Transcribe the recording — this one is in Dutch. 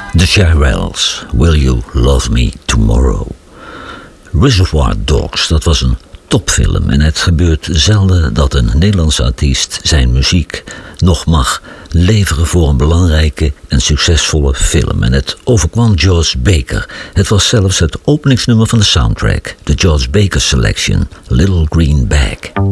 The Shirelles, Will You Love Me Tomorrow? Reservoir Dogs, dat was een topfilm en het gebeurt zelden dat een Nederlandse artiest zijn muziek nog mag leveren voor een belangrijke en succesvolle film. En het overkwam George Baker. Het was zelfs het openingsnummer van de soundtrack, de George Baker Selection, Little Green Bag.